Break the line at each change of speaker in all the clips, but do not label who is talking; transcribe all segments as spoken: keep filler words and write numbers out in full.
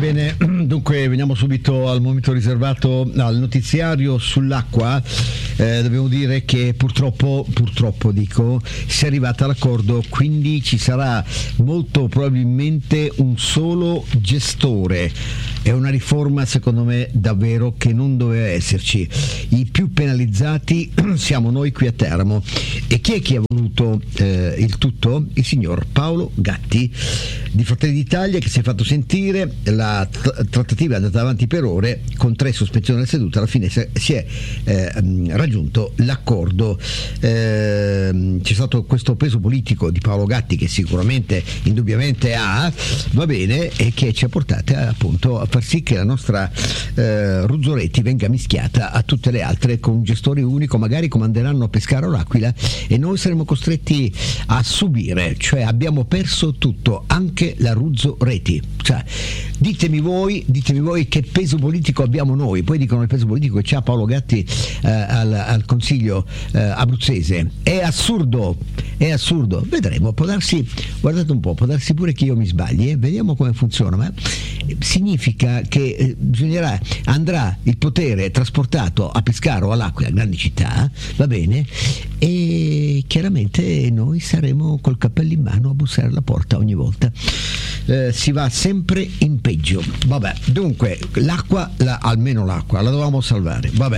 bene, dunque veniamo subito al momento riservato al notiziario sull'acqua. Eh, dobbiamo dire che purtroppo, purtroppo dico, si è arrivata all'accordo, quindi ci sarà molto probabilmente un solo gestore. È una riforma secondo me davvero che non doveva esserci. I più penalizzati siamo noi qui a Teramo. E chi è che ha voluto eh, il tutto? Il signor Paolo Gatti di Fratelli d'Italia, che si è fatto sentire. La t- trattativa è andata avanti per ore con tre sospensioni della seduta. Alla fine si è eh, raggiunto l'accordo. Eh, c'è stato questo peso politico di Paolo Gatti, che sicuramente indubbiamente ha, va bene, e che ci ha portato appunto a far sì che la nostra eh, Ruzzoretti venga mischiata a tutte le altre con un gestore unico. Magari comanderanno Pescara o l'Aquila e noi saremo costretti a subire, cioè abbiamo perso tutto, anche la Ruzzoretti. Cioè, ditemi voi, ditemi voi che peso politico abbiamo noi. Poi dicono il peso politico che c'ha Paolo Gatti eh, al, al Consiglio eh, abruzzese. È assurdo, è assurdo. Vedremo, può darsi, guardate un po', può darsi pure che io mi sbagli, eh? Vediamo come funziona, ma significa che eh, bisognerà, andrà il potere trasportato a Pescara o all'Aquila, grandi città, va bene, e chiaramente noi saremo col cappello in mano a bussare alla porta ogni volta. Eh, si va sempre in peggio. Vabbè, dunque l'acqua, la, almeno l'acqua la dovevamo salvare. Vabbè,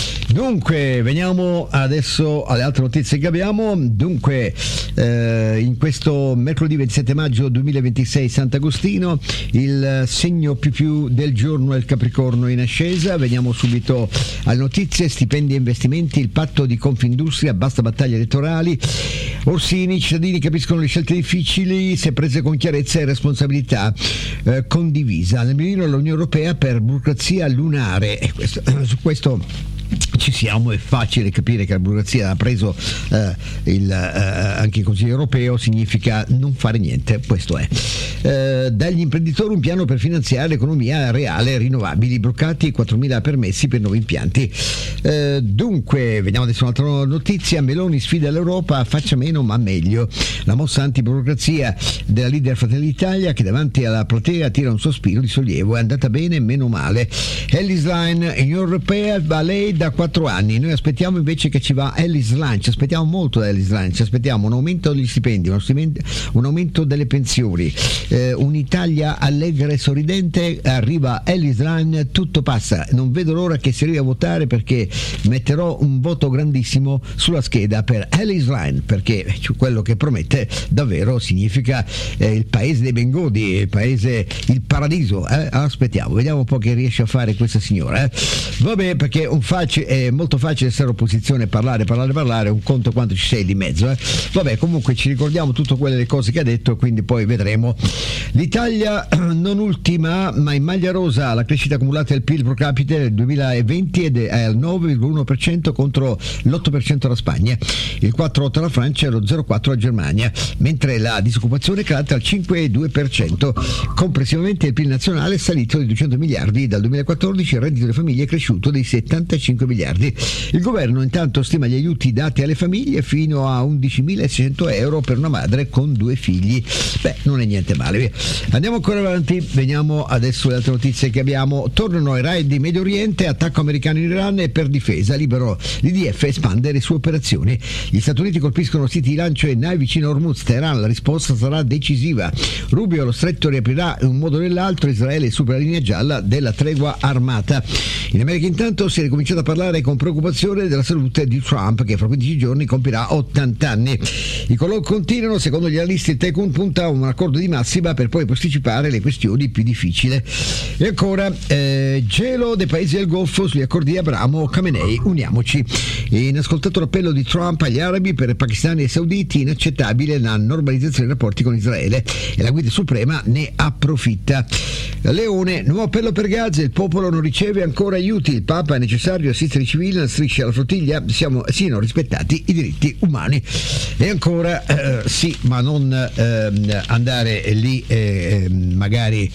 dunque veniamo adesso alle altre notizie che abbiamo. Dunque eh, in questo mercoledì ventisette maggio duemilaventisei Sant'Agostino, il segno più più del giorno è il Capricorno in ascesa. Veniamo subito alle notizie. Stipendi e investimenti, il patto di Confindustria, basta battaglie elettorali. Orsini, i cittadini capiscono le scelte difficili se prese con chiarezza e responsabilità eh, condivisa. Nel mirino dell'Unione Europea per burocrazia lunare, e questo, su questo ci siamo. È facile capire che la burocrazia ha preso eh, il, eh, anche il Consiglio europeo, significa non fare niente. Questo è eh, dagli imprenditori un piano per finanziare l'economia reale, rinnovabili, bloccati quattromila permessi per nuovi impianti. Eh, dunque vediamo adesso un'altra notizia. Meloni sfida l'Europa, faccia meno ma meglio. La mossa antiburocrazia della leader Fratelli d'Italia, che davanti alla platea tira un sospiro di sollievo. È andata bene, meno male. Ellis Line in Unione Europea va lei da quattro anni. Noi aspettiamo invece che ci va Ellis Line, ci aspettiamo molto da Ellis Line, ci aspettiamo un aumento degli stipendi, un, stipendi, un aumento delle pensioni, eh, un'Italia allegra e sorridente. Arriva Ellis Line, tutto passa. Non vedo l'ora che si arrivi a votare, perché metterò un voto grandissimo sulla scheda per Ellis Line, perché quello che promette davvero significa eh, il paese dei bengodi, il paese, il paradiso. Eh? Aspettiamo, vediamo un po' che riesce a fare questa signora. Eh? Vabbè, perché un facile, è molto facile essere opposizione, parlare, parlare, parlare, un conto quanto ci sei di mezzo. Eh? Vabbè, comunque ci ricordiamo tutte quelle cose che ha detto, quindi poi vedremo. L'Italia non ultima, ma in maglia rosa. La crescita accumulata del P I L pro capite nel duemilaventi è al nove virgola uno per cento contro l'otto per cento della Spagna, il quattro virgola otto per cento la Francia e lo zero virgola quattro per cento la Germania, mentre la disoccupazione è calata al cinque virgola due per cento. Complessivamente il P I L nazionale è salito di duecento miliardi dal duemilaquattordici, il reddito delle famiglie è cresciuto dei settantacinque miliardi. Il governo intanto stima gli aiuti dati alle famiglie fino a undicimilaseicento euro per una madre con due figli. Beh, non è niente male. Via. Andiamo ancora avanti, veniamo adesso alle altre notizie che abbiamo. Tornano i raid di Medio Oriente, attacco americano in Iran e per difesa libero l'I D F espande le sue operazioni. Gli Stati Uniti colpiscono siti di lancio e navi vicino a Hormuz. Teheran, la risposta sarà decisiva. Rubio, lo stretto riaprirà in un modo o nell'altro. Israele supera la linea gialla della tregua armata. In America intanto si è ricominciato a parlare con preoccupazione della salute di Trump, che fra quindici giorni compirà ottanta anni. I colloqui continuano. Secondo gli analisti il Tycoon punta a un accordo di massima per poi posticipare le questioni più difficili. E ancora eh, gelo dei paesi del Golfo sugli accordi di Abramo. Khamenei, uniamoci. Inascoltato l'appello di Trump agli arabi, per pakistani e sauditi inaccettabile la normalizzazione dei rapporti con Israele, e la guida suprema ne approfitta. Leone, nuovo appello per Gaza, il popolo non riceve ancora aiuti, il Papa è necessario assistere i civili nella striscia alla flottiglia, siamo, siano rispettati i diritti umani. E ancora eh, sì, ma non eh, andare lì eh, magari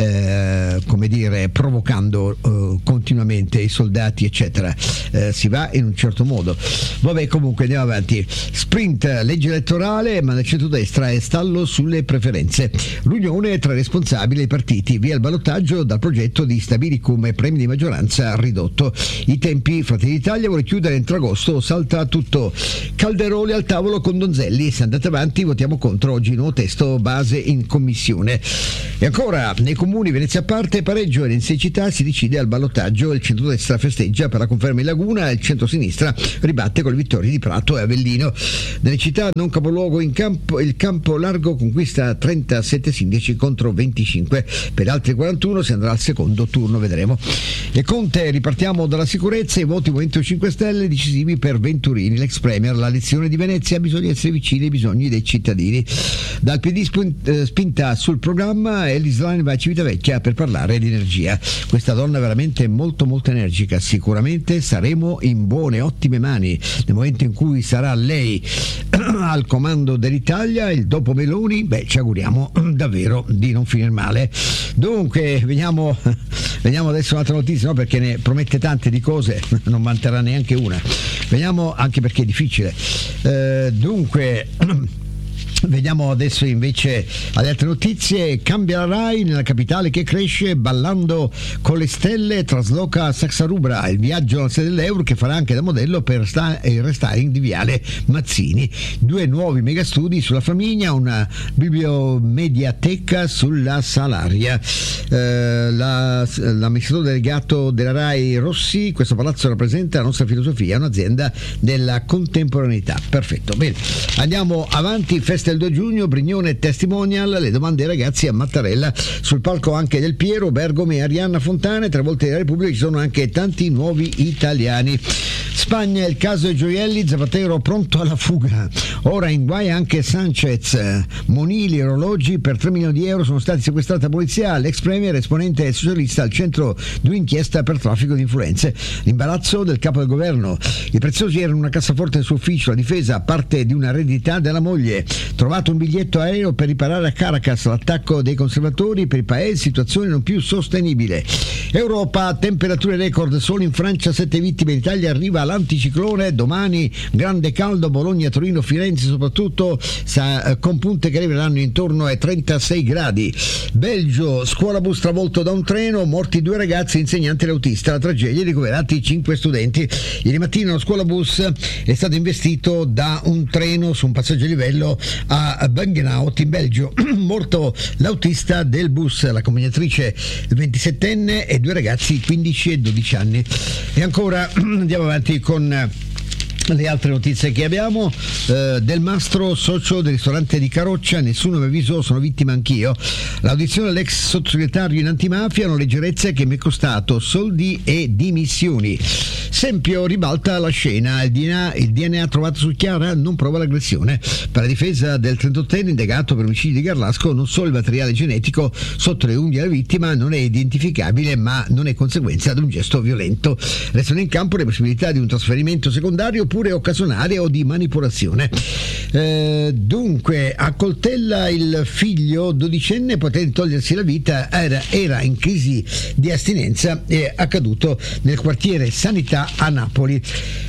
eh, come dire provocando eh, continuamente i soldati eccetera, eh, si va in un certo modo. Vabbè, comunque andiamo avanti. Sprint, legge elettorale, ma nel centrodestra è stallo sulle preferenze. L'unione tra i responsabili dei partiti, via al ballottaggio dal progetto di Stabilicum e premi di maggioranza ridotto. I tempi, Fratelli d'Italia vuole chiudere entro agosto, salta tutto. Calderoli al tavolo con Donzelli, se andate avanti votiamo contro oggi, nuovo testo base in commissione. E ancora, nei comuni Venezia a parte, pareggio e in sei città si decide al ballottaggio, il centrodestra festeggia per la conferma in Laguna e il centrosinistra ribatte con le vittorie di Prato e Avellino. Nelle città non capoluogo in campo, il Campo Largo conquista trentasette sindaci contro venticinque, per altri quarantuno si andrà al secondo turno, vedremo. E Conte, ripartiamo dalla sicurezza, i voti Movimento cinque Stelle decisivi per Venturini, l'ex premier, la lezione di Venezia, bisogna essere vicini ai bisogni dei cittadini. Dal P D spinta sul programma, Ellis Line va a Civitavecchia per parlare di energia. Questa donna è veramente molto molto energica, sicuramente saremo in buone, ottime mani nel momento in cui sarà lei al comando dell'Italia, il dopo Meloni, beh, ci auguriamo davvero di non finire male. Dunque veniamo, veniamo adesso un'altra notizia, no? Perché ne promette tante di cose, non manterrà neanche una. Veniamo, anche perché è difficile. Eh, dunque vediamo adesso invece alle altre notizie. Cambia la Rai nella capitale che cresce, ballando con le stelle trasloca Saxarubra, il viaggio alla sede dell'Euro che farà anche da modello per sta- il restyling di Viale Mazzini. Due nuovi megastudi sulla Flaminia, una bibliomediateca sulla Salaria. Eh, la, l'amministratore delegato della Rai Rossi, questo palazzo rappresenta la nostra filosofia, un'azienda della contemporaneità. Perfetto, bene, andiamo avanti. Festa il due giugno, Brignone testimonial, le domande ai ragazzi a Mattarella, sul palco anche Del Piero, Bergomi e Arianna Fontana, tre volte della Repubblica ci sono anche tanti nuovi italiani. Spagna, il caso Gioielli, Zapatero pronto alla fuga, ora in guai anche Sanchez, monili, orologi per tre milioni di euro sono stati sequestrati a polizia, l'ex premier esponente socialista al centro di un'inchiesta per traffico di influenze, l'imbarazzo del capo del governo, i preziosi erano in una cassaforte del suo ufficio, la difesa parte di una eredità della moglie, trovato un biglietto aereo per riparare a Caracas, l'attacco dei conservatori per il paese, situazione non più sostenibile. Europa, temperature record, solo in Francia sette vittime, in Italia arriva l'anticiclone, domani grande caldo, Bologna, Torino, Firenze soprattutto, sa, con punte che arriveranno intorno ai trentasei gradi. Belgio, scuola bus travolto da un treno, morti due ragazzi, insegnante e autista, la tragedia, ricoverati cinque studenti. Ieri mattina lo scuola bus è stato investito da un treno su un passaggio a livello a Bengenaut in Belgio, morto l'autista del bus, l'accompagnatrice ventisettenne e due ragazzi quindici e dodici anni. E ancora andiamo avanti con le altre notizie che abbiamo. eh, Del Mastro, socio del ristorante di Caroccia, nessuno mi avvisò, sono vittima anch'io. L'audizione dell'ex sottosegretario in antimafia, una leggerezza che mi è costato soldi e dimissioni. Sempio ribalta la scena, il D N A, il D N A trovato su Chiara non prova l'aggressione. Per la difesa del trentottenne indagato per omicidio di Garlasco, non solo il materiale genetico sotto le unghie della vittima non è identificabile, ma non è conseguenza di un gesto violento. Restano in campo le possibilità di un trasferimento secondario oppure occasionale o di manipolazione. Eh, dunque, accoltella il figlio dodicenne potendo togliersi la vita, era, era in crisi di astinenza, è accaduto nel quartiere Sanità a Napoli.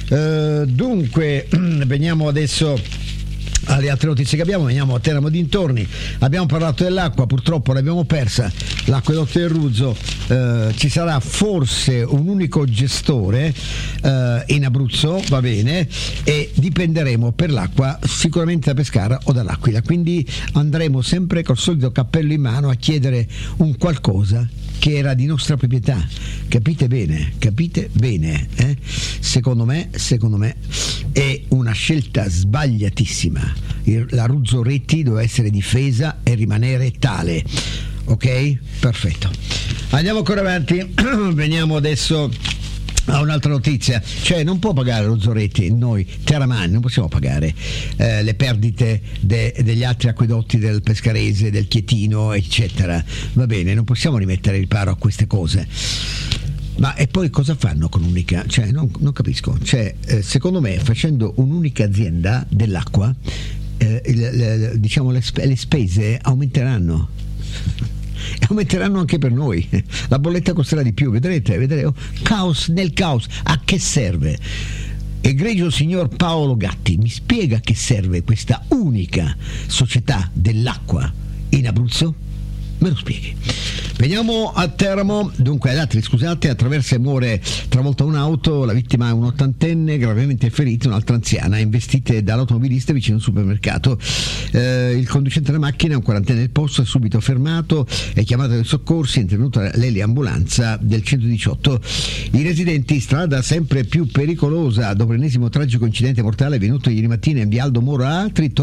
Eh, dunque, veniamo adesso alle altre notizie che abbiamo, veniamo a Teramo dintorni. Abbiamo parlato dell'acqua, purtroppo l'abbiamo persa, l'acquedotto del Ruzzo. Eh, ci sarà forse un unico gestore eh, in Abruzzo, va bene, e dipenderemo per l'acqua sicuramente da Pescara o dall'Aquila, quindi andremo sempre col solito cappello in mano a chiedere un qualcosa che era di nostra proprietà. Capite bene, capite bene, eh? Secondo me, secondo me è una scelta sbagliatissima. La Ruzzoretti doveva essere difesa e rimanere tale. Ok? Perfetto. Andiamo ancora avanti. Veniamo adesso a un'altra notizia, cioè non può pagare lo Zorretti, noi teramani non possiamo pagare eh, le perdite de, degli altri acquedotti del Pescarese, del Chietino, eccetera. Va bene, non possiamo rimettere riparo a queste cose. Ma e poi cosa fanno con un'unica? Cioè non, non capisco. Cioè, eh, secondo me, facendo un'unica azienda dell'acqua, eh, il, le, diciamo le, le spese aumenteranno. E aumenteranno anche per noi, la bolletta costerà di più, vedrete, vedrete. Caos nel caos. A che serve? Egregio signor Paolo Gatti, mi spiega a che serve questa unica società dell'acqua in Abruzzo? Me lo spieghi. Veniamo a Teramo, dunque ad Atri, scusate, attraversa e muore travolta un'auto, la vittima è un ottantenne, gravemente ferita un'altra anziana, investite dall'automobilista vicino al supermercato. Eh, il conducente della macchina, un quarantenne del posto, è subito fermato, è chiamato ai soccorsi, è intervenuta l'eliambulanza del centodiciotto. I residenti, strada sempre più pericolosa dopo l'ennesimo tragico incidente mortale avvenuto ieri mattina in via Aldo Moro a Atri,